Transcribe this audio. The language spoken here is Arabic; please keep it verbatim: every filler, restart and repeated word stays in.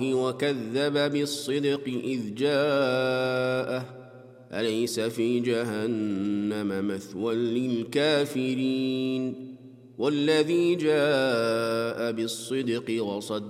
وكذب بالصدق إذ جاءه أليس في جهنم مثوى للكافرين والذي جاء بالصدق وصدق